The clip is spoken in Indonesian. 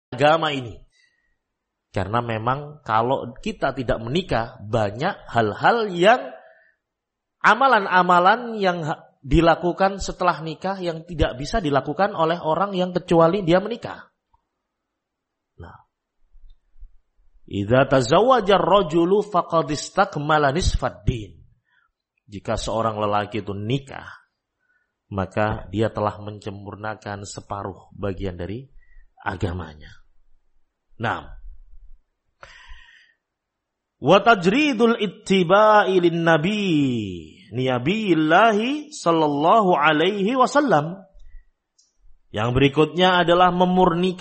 agama ini. Karena memang kalau kita tidak menikah, banyak hal-hal yang amalan-amalan yang dilakukan setelah nikah yang tidak bisa dilakukan oleh orang yang kecuali dia menikah. Nah, idza tazawwaja ar-rajulu faqad istakmala nisfad din. Jika seorang lelaki itu nikah, maka dia telah menyempurnakan separuh bagian dari agamanya. Nah, wa tajridul ittiba'i lin nabiyillahi sallallahu alaihi wasallam. Yang berikutnya adalah memurnikan